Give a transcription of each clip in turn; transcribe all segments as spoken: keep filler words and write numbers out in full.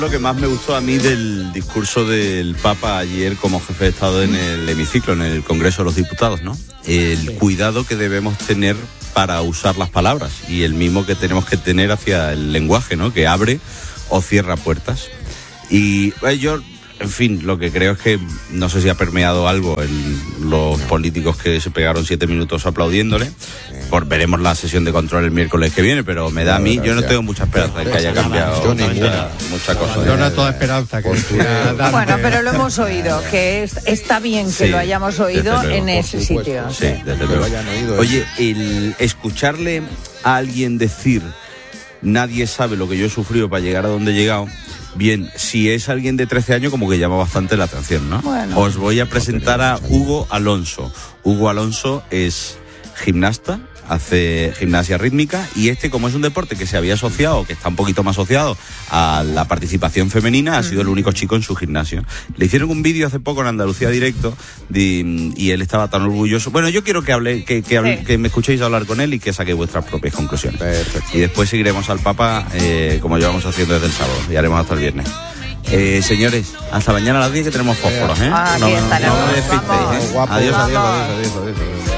Lo que más me gustó a mí del discurso del Papa ayer como jefe de Estado en el hemiciclo, en el Congreso de los Diputados, ¿no? El cuidado que debemos tener para usar las palabras y el mismo que tenemos que tener hacia el lenguaje, ¿no? Que abre o cierra puertas. Y eh, yo, en fin, lo que creo es que no sé si ha permeado algo en los políticos que se pegaron siete minutos aplaudiéndole. Por, veremos la sesión de control el miércoles que viene, pero me da a mí, yo no tengo mucha esperanza de que haya cambiado mucha, mucha cosa. Yo no toda esperanza. Que bueno, pero lo hemos oído, que es, está bien que sí, lo hayamos oído en ese sitio. Sí, desde luego. Oye, el escucharle a alguien decir nadie sabe lo que yo he sufrido para llegar a donde he llegado. Bien, si es alguien de trece años, como que llama bastante la atención, ¿no? Bueno. Os voy a presentar a Hugo Alonso. Hugo Alonso es gimnasta, hace gimnasia rítmica, y este, como es un deporte que se había asociado, que está un poquito más asociado a la participación femenina, ha sido el único chico en su gimnasio. Le hicieron un vídeo hace poco en Andalucía Directo de, y él estaba tan orgulloso. Bueno, yo quiero que hable, que, que, hable, sí. que me escuchéis hablar con él y que saquéis vuestras propias conclusiones. Perfecto. Y después seguiremos al Papa eh, como llevamos haciendo desde el sábado, y haremos hasta el viernes. Eh, señores, hasta mañana a las diez que tenemos fósforos, ¿eh? Ah, no, aquí no, estaremos. no me despistéis, ¿eh? Guapo, adiós, adiós, vamos. adiós, adiós, adiós, adiós.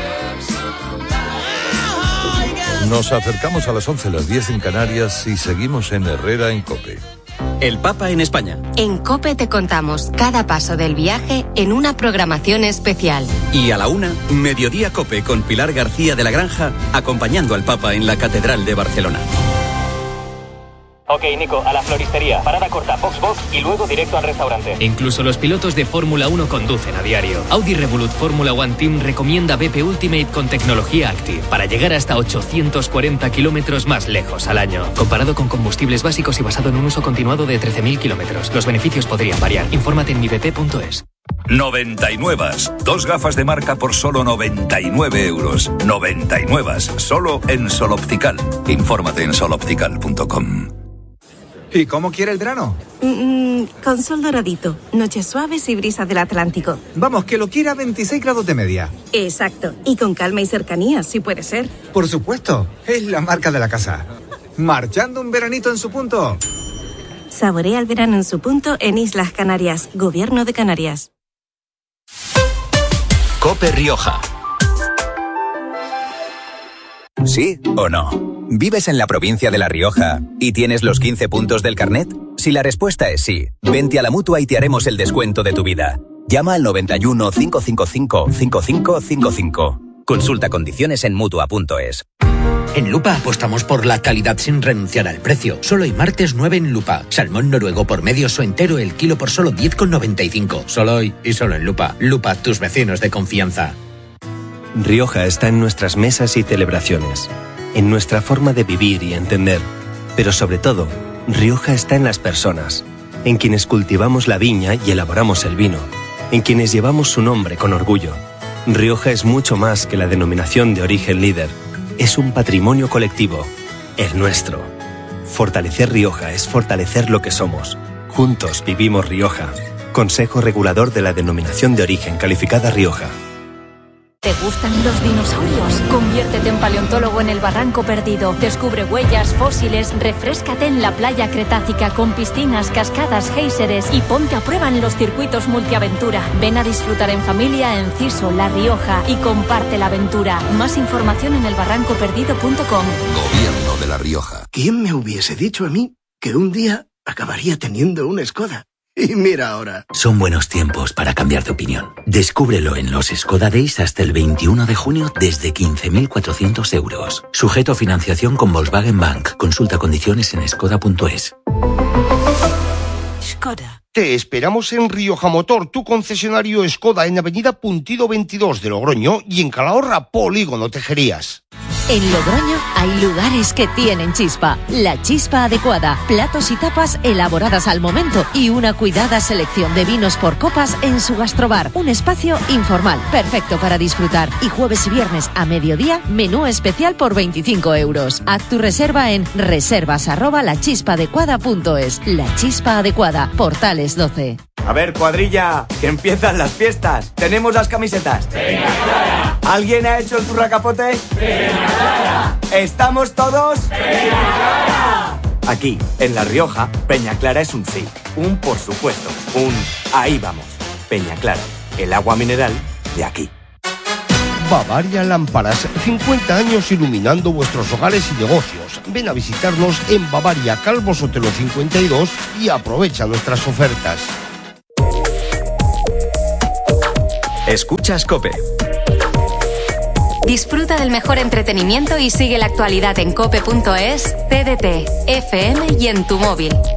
Nos acercamos a las once, las diez en Canarias y seguimos en Herrera en COPE. El Papa en España. En COPE te contamos cada paso del viaje en una programación especial. Y a la una, Mediodía COPE con Pilar García de la Granja, acompañando al Papa en la Catedral de Barcelona. Ok, Nico, a la floristería, parada corta, box box y luego directo al restaurante. Incluso los pilotos de Fórmula uno conducen a diario. Audi Revolut Fórmula One Team recomienda B P Ultimate con tecnología Active para llegar hasta ochocientos cuarenta kilómetros más lejos al año. Comparado con combustibles básicos y basado en un uso continuado de trece mil kilómetros. Los beneficios podrían variar. Infórmate en mi b p punto es. noventa y nueve. Dos gafas de marca por solo noventa y nueve euros. noventa y nueve. Solo en Sol Optical. Infórmate en sol optical punto com. ¿Y cómo quiere el verano? Mm, con sol doradito, noches suaves y brisa del Atlántico. Vamos, que lo quiera a veintiséis grados de media. Exacto, y con calma y cercanía, si puede ser. Por supuesto, es la marca de la casa. Marchando un veranito en su punto. Saborea el verano en su punto en Islas Canarias, Gobierno de Canarias. COPE Rioja. ¿Sí o no? ¿Vives en la provincia de La Rioja y tienes los quince puntos del carnet? Si la respuesta es sí, vente a la Mutua y te haremos el descuento de tu vida. Llama al noventa y uno, cinco cinco cinco, cinco cinco cinco cinco. Consulta condiciones en mutua punto es. En Lupa apostamos por la calidad sin renunciar al precio. Solo hoy martes nueve en Lupa. Salmón noruego por medio o entero el kilo por solo diez con noventa y cinco. Solo hoy y solo en Lupa. Lupa, tus vecinos de confianza. Rioja está en nuestras mesas y celebraciones, en nuestra forma de vivir y entender. Pero sobre todo, Rioja está en las personas, en quienes cultivamos la viña y elaboramos el vino, en quienes llevamos su nombre con orgullo. Rioja es mucho más que la denominación de origen líder. Es un patrimonio colectivo, el nuestro. Fortalecer Rioja es fortalecer lo que somos. Juntos vivimos Rioja. Consejo Regulador de la Denominación de Origen Calificada Rioja. ¿Te gustan los dinosaurios? Conviértete en paleontólogo en el Barranco Perdido. Descubre huellas, fósiles, refréscate en la playa cretácica con piscinas, cascadas, géiseres y ponte a prueba en los circuitos multiaventura. Ven a disfrutar en familia en Ciso, La Rioja y comparte la aventura. Más información en el barranco perdido punto com. Gobierno de La Rioja. ¿Quién me hubiese dicho a mí que un día acabaría teniendo una Skoda? Y mira ahora. Son buenos tiempos para cambiar de opinión. Descúbrelo en los Skoda Days hasta el veintiuno de junio desde quince mil cuatrocientos euros. Sujeto a financiación con Volkswagen Bank. Consulta condiciones en skoda punto es. Skoda. Te esperamos en Rioja Motor, tu concesionario Skoda en Avenida Puntido veintidós de Logroño y en Calahorra, Polígono Tejerías. En Logroño hay lugares que tienen chispa. La Chispa Adecuada. Platos y tapas elaboradas al momento y una cuidada selección de vinos por copas en su gastrobar. Un espacio informal, perfecto para disfrutar. Y jueves y viernes a mediodía, menú especial por veinticinco euros. Haz tu reserva en reservas arroba la chispa adecuada punto es. La Chispa Adecuada, Portales doce. A ver, cuadrilla, que empiezan las fiestas. Tenemos las camisetas. ¡Venga, Clara! ¿Alguien ha hecho el zurracapote? ¡Venga, Clara! ¿Estamos todos? ¡Venga, Clara! Aquí, en La Rioja, Peña Clara es un sí, un por supuesto, un ahí vamos. Peña Clara, el agua mineral de aquí. Bavaria Lámparas, cincuenta años iluminando vuestros hogares y negocios. Ven a visitarnos en Bavaria Calvo Sotelo cincuenta y dos y aprovecha nuestras ofertas. Escuchas COPE. Disfruta del mejor entretenimiento y sigue la actualidad en cope punto es, C D T, F M y en tu móvil.